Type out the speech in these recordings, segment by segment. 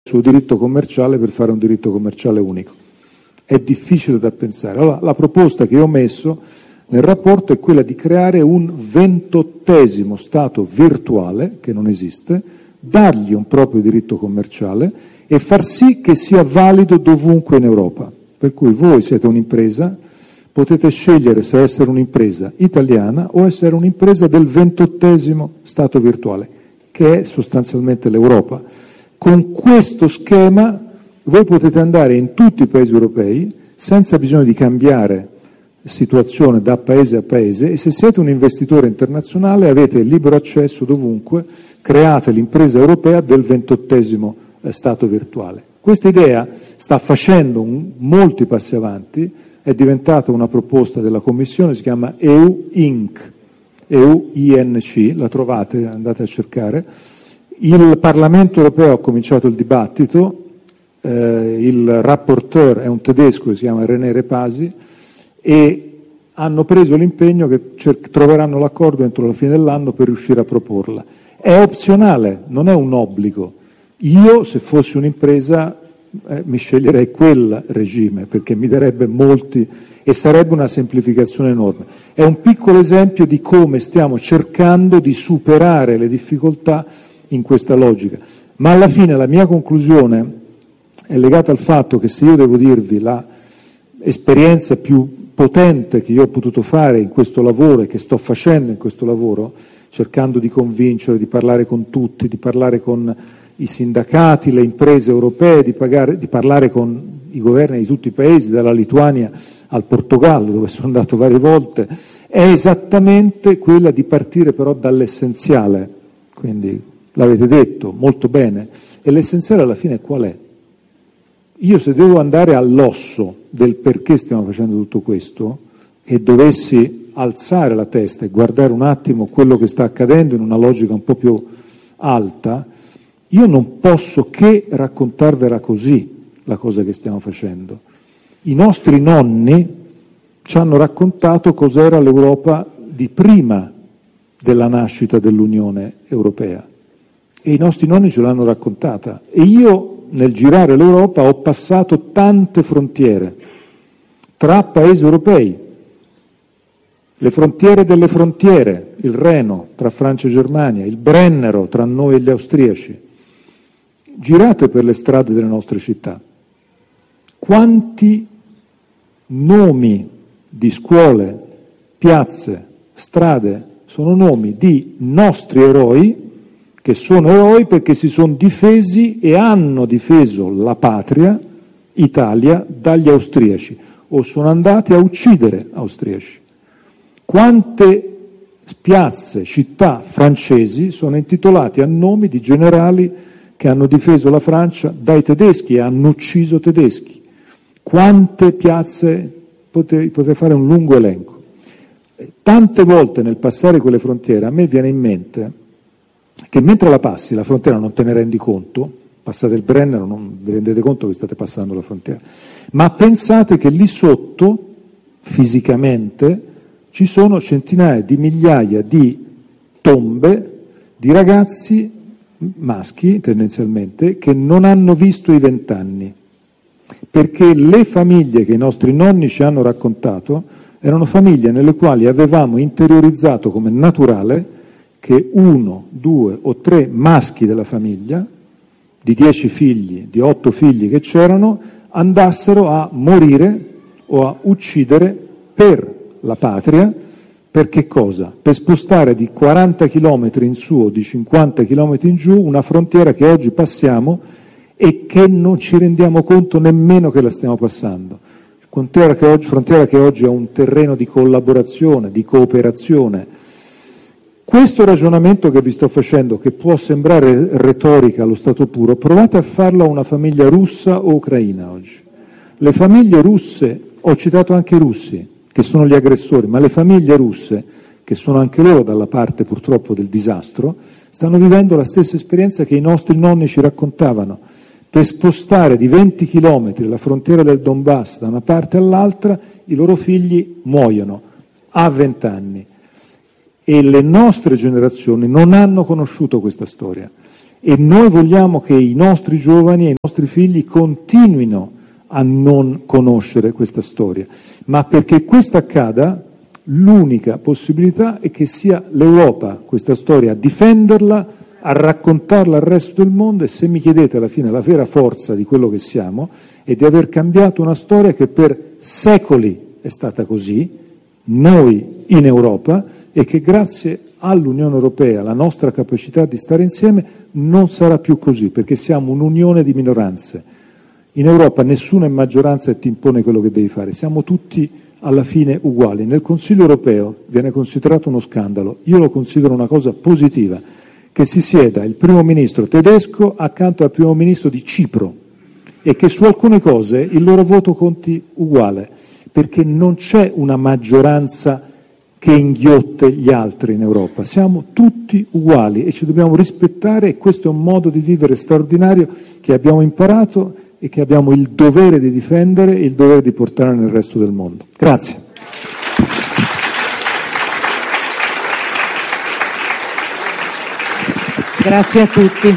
suo diritto commerciale per fare un diritto commerciale unico. È difficile da pensare. Allora, la proposta che io ho messo nel rapporto è quella di creare un 28° Stato virtuale, che non esiste, dargli un proprio diritto commerciale e far sì che sia valido dovunque in Europa. Per cui voi siete un'impresa, potete scegliere se essere un'impresa italiana o essere un'impresa del 28° Stato virtuale, che è sostanzialmente l'Europa. Con questo schema voi potete andare in tutti i paesi europei senza bisogno di cambiare situazione da paese a paese, e se siete un investitore internazionale avete libero accesso dovunque, create l'impresa europea del 28° Stato virtuale. Questa idea sta facendo molti passi avanti, è diventata una proposta della Commissione, si chiama EU Inc., EU-INC, la trovate, andate a cercare. Il Parlamento europeo ha cominciato il dibattito, il rapporteur è un tedesco che si chiama René Repasi, e hanno preso l'impegno che troveranno l'accordo entro la fine dell'anno per riuscire a proporla. È opzionale, non è un obbligo. Io, se fossi un'impresa, mi sceglierei quel regime, perché mi darebbe molti e sarebbe una semplificazione enorme. È un piccolo esempio di come stiamo cercando di superare le difficoltà in questa logica. Ma alla fine la mia conclusione è legata al fatto che, se io devo dirvi la esperienza più potente che io ho potuto fare in questo lavoro e che sto facendo in questo lavoro, cercando di convincere, di parlare con tutti, di parlare con i sindacati, le imprese europee, di parlare con i governi di tutti i paesi, dalla Lituania al Portogallo, dove sono andato varie volte, è esattamente quella di partire però dall'essenziale. Quindi l'avete detto molto bene, e l'essenziale alla fine qual è? Io, se devo andare all'osso del perché stiamo facendo tutto questo e dovessi alzare la testa e guardare un attimo quello che sta accadendo in una logica un po' più alta, io non posso che raccontarvela così, la cosa che stiamo facendo. I nostri nonni ci hanno raccontato cos'era l'Europa di prima della nascita dell'Unione Europea, e i nostri nonni ce l'hanno raccontata, e io, nel girare l'Europa, ho passato tante frontiere tra paesi europei, le frontiere delle frontiere, il Reno tra Francia e Germania, il Brennero tra noi e gli austriaci. Girate per le strade delle nostre città. Quanti nomi di scuole, piazze, strade sono nomi di nostri eroi, che sono eroi perché si sono difesi e hanno difeso la patria, Italia, dagli austriaci, o sono andati a uccidere austriaci. Quante piazze, città francesi sono intitolate a nomi di generali che hanno difeso la Francia dai tedeschi e hanno ucciso tedeschi? Quante piazze, potrei fare un lungo elenco. Tante volte nel passare quelle frontiere a me viene in mente che mentre la passi la frontiera non te ne rendi conto, passate il Brennero, non vi rendete conto che state passando la frontiera, ma pensate che lì sotto, fisicamente, ci sono centinaia di migliaia di tombe di ragazzi maschi, tendenzialmente, che non hanno visto i 20 anni, perché le famiglie che i nostri nonni ci hanno raccontato erano famiglie nelle quali avevamo interiorizzato come naturale che 1, 2 o 3 maschi della famiglia, di 10 figli, di 8 figli che c'erano, andassero a morire o a uccidere per la patria. Per che cosa? Per spostare di 40 chilometri in su o di 50 chilometri in giù una frontiera che oggi passiamo e che non ci rendiamo conto nemmeno che la stiamo passando. Frontiera che oggi è un terreno di collaborazione, di cooperazione. Questo ragionamento che vi sto facendo, che può sembrare retorica allo stato puro, provate a farlo a una famiglia russa o ucraina oggi. Le famiglie russe, ho citato anche i russi, che sono gli aggressori, ma le famiglie russe, che sono anche loro dalla parte purtroppo del disastro, stanno vivendo la stessa esperienza che i nostri nonni ci raccontavano. Per spostare di 20 chilometri la frontiera del Donbass da una parte all'altra, i loro figli muoiono a 20 anni. E le nostre generazioni non hanno conosciuto questa storia. e noi vogliamo che i nostri giovani e i nostri figli continuino a non conoscere questa storia. Ma perché questo accada, l'unica possibilità è che sia l'Europa, questa storia, a difenderla, a raccontarla al resto del mondo, e se mi chiedete alla fine la vera forza di quello che siamo è di aver cambiato una storia che per secoli è stata così, noi in Europa, e che grazie all'Unione Europea, la nostra capacità di stare insieme, non sarà più così, perché siamo un'unione di minoranze. In Europa nessuno è maggioranza e ti impone quello che devi fare, siamo tutti alla fine uguali. Nel Consiglio Europeo viene considerato uno scandalo, io lo considero una cosa positiva, che si sieda il primo ministro tedesco accanto al primo ministro di Cipro e che su alcune cose il loro voto conti uguale, perché non c'è una maggioranza che inghiotte gli altri in Europa, siamo tutti uguali e ci dobbiamo rispettare, e questo è un modo di vivere straordinario che abbiamo imparato e che abbiamo il dovere di difendere e il dovere di portare nel resto del mondo. Grazie. Grazie a tutti.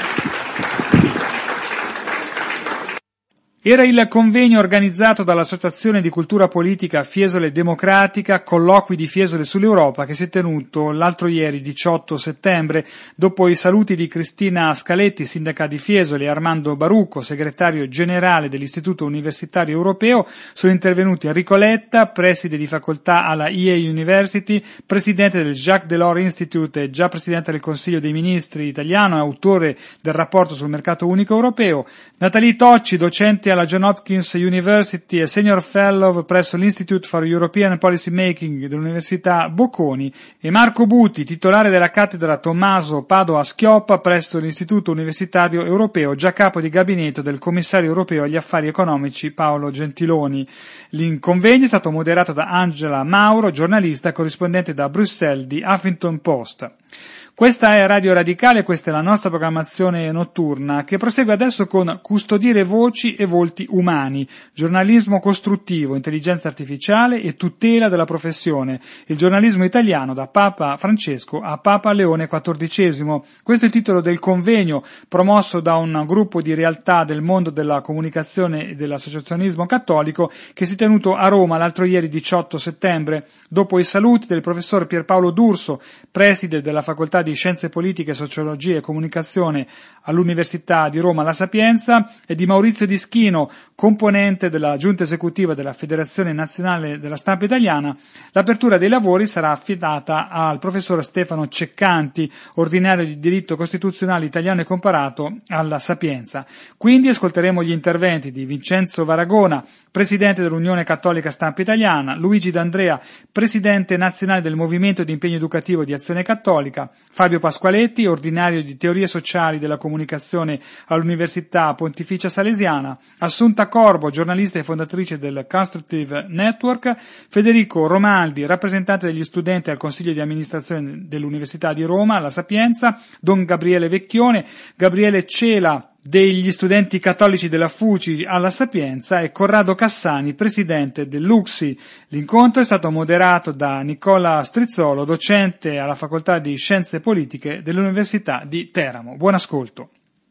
Era il convegno organizzato dall'Associazione di Cultura Politica Fiesole Democratica, colloqui di Fiesole sull'Europa, che si è tenuto l'altro ieri, 18 settembre, dopo i saluti di Cristina Scaletti, sindaca di Fiesole, e Armando Barucco, segretario generale dell'Istituto Universitario Europeo. Sono intervenuti Enrico Letta, preside di facoltà alla EA University, presidente del Jacques Delors Institute e già presidente del Consiglio dei Ministri italiano e autore del rapporto sul mercato unico europeo, Nathalie Tocci, docente alla John Hopkins University e Senior Fellow presso l'Institute for European Policy Making dell'Università Bocconi, e Marco Buti, titolare della cattedra Tommaso Padoa-Schioppa presso l'Istituto Universitario Europeo, già capo di gabinetto del commissario europeo agli affari economici Paolo Gentiloni. Il convegno è stato moderato da Angela Mauro, giornalista corrispondente da Bruxelles di Huffington Post. Questa è Radio Radicale, questa è la nostra programmazione notturna, che prosegue adesso con Custodire voci e volti umani, giornalismo costruttivo, intelligenza artificiale e tutela della professione, il giornalismo italiano da Papa Francesco a Papa Leone XIV. Questo è il titolo del convegno promosso da un gruppo di realtà del mondo della comunicazione e dell'associazionismo cattolico, che si è tenuto a Roma l'altro ieri 18 settembre, dopo i saluti del professor Pierpaolo D'Urso, preside della facoltà di Scienze Politiche, Sociologia e Comunicazione all'Università di Roma La Sapienza, e di Maurizio Dischino, componente della Giunta Esecutiva della Federazione Nazionale della Stampa Italiana. L'apertura dei lavori sarà affidata al professor Stefano Ceccanti, ordinario di diritto costituzionale italiano e comparato alla Sapienza. Quindi ascolteremo gli interventi di Vincenzo Varagona, presidente dell'Unione Cattolica Stampa Italiana, Luigi D'Andrea, presidente nazionale del Movimento di Impegno Educativo di Azione Cattolica, Fabio Pasqualetti, ordinario di Teorie Sociali della Comunicazione all'Università Pontificia Salesiana, Assunta Corbo, giornalista e fondatrice del Constructive Network, Federico Romaldi, rappresentante degli studenti al Consiglio di amministrazione dell'Università di Roma, La Sapienza, Don Gabriele Vecchione, Gabriele Cela, degli studenti cattolici della FUCI alla Sapienza, e Corrado Cassani, presidente dell'UXI. L'incontro è stato moderato da Nicola Strizzolo, docente alla Facoltà di Scienze Politiche dell'Università di Teramo. Buon ascolto.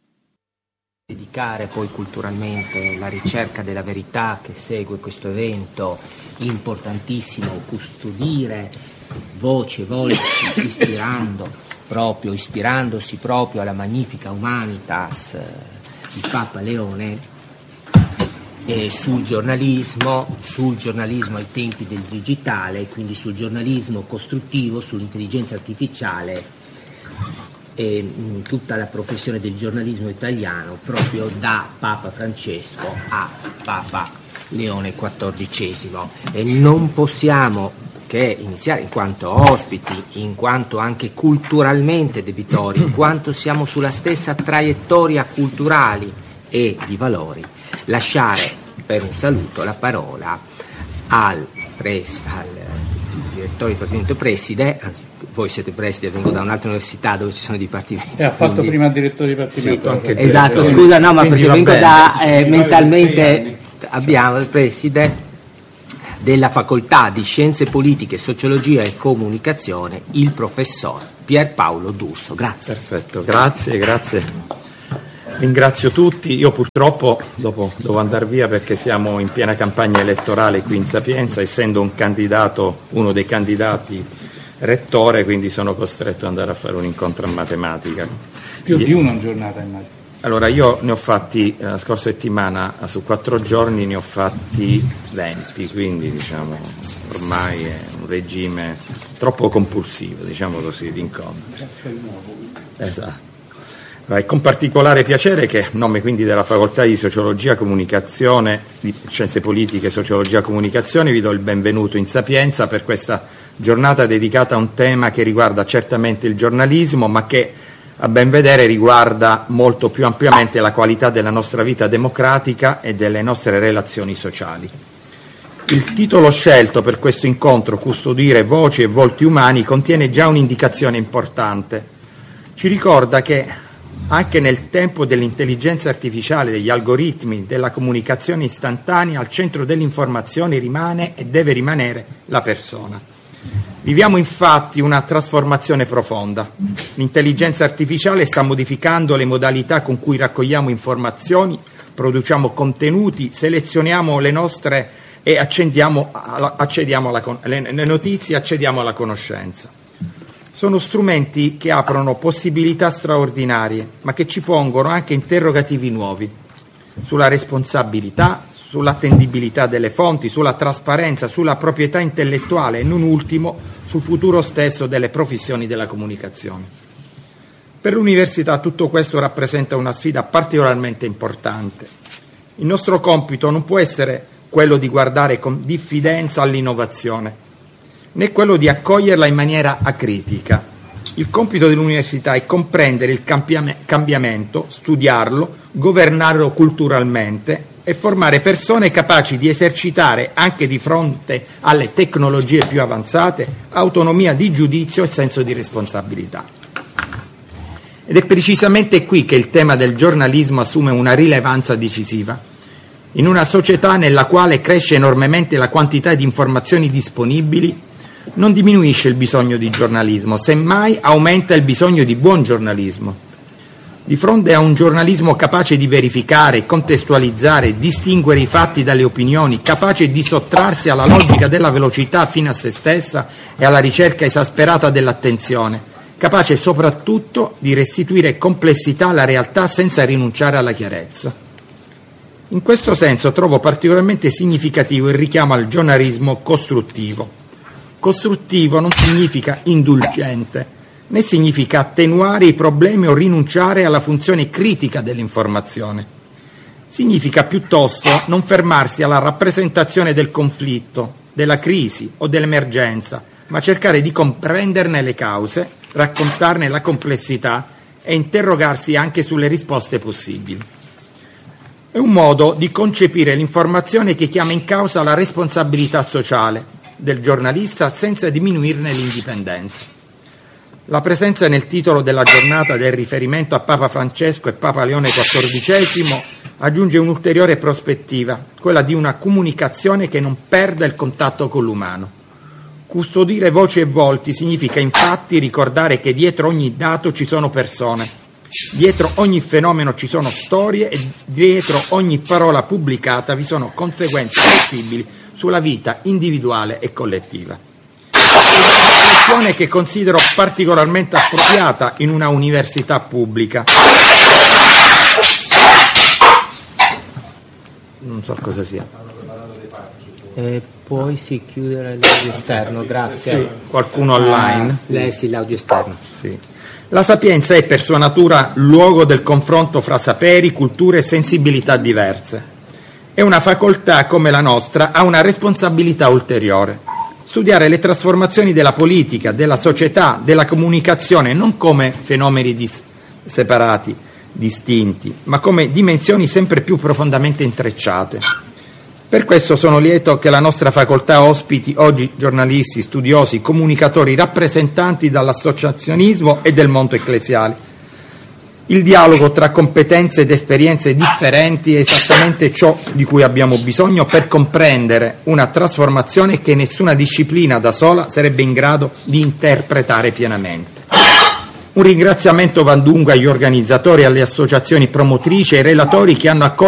Dedicare poi culturalmente la ricerca della verità che segue questo evento importantissimo, custodire voci e volti, ispirandosi proprio alla Magnifica Humanitas di Papa Leone, e sul giornalismo ai tempi del digitale, quindi sul giornalismo costruttivo, sull'intelligenza artificiale e tutta la professione del giornalismo italiano, proprio da Papa Francesco a Papa Leone XIV. E non possiamo che iniziare, in quanto ospiti, in quanto anche culturalmente debitori, in quanto siamo sulla stessa traiettoria culturali e di valori, lasciare per un saluto la parola al direttore di dipartimento preside, anzi voi siete preside, vengo da un'altra università dove ci sono dipartimenti. E ha fatto prima il direttore di dipartimento. Sì, esatto, scusa, no, ma perché vengo da mentalmente abbiamo il preside della Facoltà di Scienze Politiche, Sociologia e Comunicazione, il professor Pierpaolo D'Urso. Grazie. Perfetto, grazie. Ringrazio tutti. Io purtroppo devo andare via perché siamo in piena campagna elettorale qui in Sapienza, essendo uno dei candidati rettore, quindi sono costretto ad andare a fare un incontro a matematica. Più di una giornata, immagino. Allora, io ne ho fatti, la scorsa settimana, su 4 giorni ne ho fatti 20, quindi diciamo ormai è un regime troppo compulsivo, diciamo così, di incontri. Esatto. È con particolare piacere che, a nome quindi della Facoltà di Sociologia, Comunicazione, di Scienze Politiche, Sociologia e Comunicazione, vi do il benvenuto in Sapienza per questa giornata dedicata a un tema che riguarda certamente il giornalismo, ma che a ben vedere riguarda molto più ampiamente la qualità della nostra vita democratica e delle nostre relazioni sociali. Il titolo scelto per questo incontro, Custodire voci e volti umani, contiene già un'indicazione importante. Ci ricorda che anche nel tempo dell'intelligenza artificiale, degli algoritmi, della comunicazione istantanea, al centro dell'informazione rimane e deve rimanere la persona. Viviamo infatti una trasformazione profonda. L'intelligenza artificiale sta modificando le modalità con cui raccogliamo informazioni, produciamo contenuti, selezioniamo le nostre e accediamo le notizie, accediamo alla conoscenza. Sono strumenti che aprono possibilità straordinarie, ma che ci pongono anche interrogativi nuovi sulla responsabilità, sull'attendibilità delle fonti, sulla trasparenza, sulla proprietà intellettuale e, non ultimo, sul futuro stesso delle professioni della comunicazione. Per l'università tutto questo rappresenta una sfida particolarmente importante. Il nostro compito non può essere quello di guardare con diffidenza all'innovazione, né quello di accoglierla in maniera acritica. Il compito dell'università è comprendere il cambiamento, studiarlo, governarlo culturalmente e formare persone capaci di esercitare, anche di fronte alle tecnologie più avanzate, autonomia di giudizio e senso di responsabilità. Ed è precisamente qui che il tema del giornalismo assume una rilevanza decisiva. In una società nella quale cresce enormemente la quantità di informazioni disponibili, non diminuisce il bisogno di giornalismo, semmai aumenta il bisogno di buon giornalismo. Di fronte a un giornalismo capace di verificare, contestualizzare, distinguere i fatti dalle opinioni, capace di sottrarsi alla logica della velocità fino a se stessa e alla ricerca esasperata dell'attenzione, capace soprattutto di restituire complessità alla realtà senza rinunciare alla chiarezza. In questo senso trovo particolarmente significativo il richiamo al giornalismo costruttivo. Costruttivo non significa indulgente, né significa attenuare i problemi o rinunciare alla funzione critica dell'informazione. Significa piuttosto non fermarsi alla rappresentazione del conflitto, della crisi o dell'emergenza, ma cercare di comprenderne le cause, raccontarne la complessità e interrogarsi anche sulle risposte possibili. È un modo di concepire l'informazione che chiama in causa la responsabilità sociale del giornalista senza diminuirne l'indipendenza. La presenza nel titolo della giornata del riferimento a Papa Francesco e Papa Leone XIV aggiunge un'ulteriore prospettiva, quella di una comunicazione che non perda il contatto con l'umano. Custodire voci e volti significa infatti ricordare che dietro ogni dato ci sono persone, dietro ogni fenomeno ci sono storie e dietro ogni parola pubblicata vi sono conseguenze possibili sulla vita individuale e collettiva. Una definizione che considero particolarmente appropriata in una università pubblica. Non so cosa sia. Puoi chiudere l'audio esterno, grazie. Sì, qualcuno online? Lei sì, l'audio esterno. Sì. La Sapienza è per sua natura luogo del confronto fra saperi, culture e sensibilità diverse. E una facoltà come la nostra ha una responsabilità ulteriore: studiare le trasformazioni della politica, della società, della comunicazione non come fenomeni separati, distinti, ma come dimensioni sempre più profondamente intrecciate. Per questo sono lieto che la nostra facoltà ospiti oggi giornalisti, studiosi, comunicatori, rappresentanti dall'associazionismo e del mondo ecclesiale. Il dialogo tra competenze ed esperienze differenti è esattamente ciò di cui abbiamo bisogno per comprendere una trasformazione che nessuna disciplina da sola sarebbe in grado di interpretare pienamente. Un ringraziamento va dunque agli organizzatori, alle associazioni promotrici e ai relatori che hanno accolto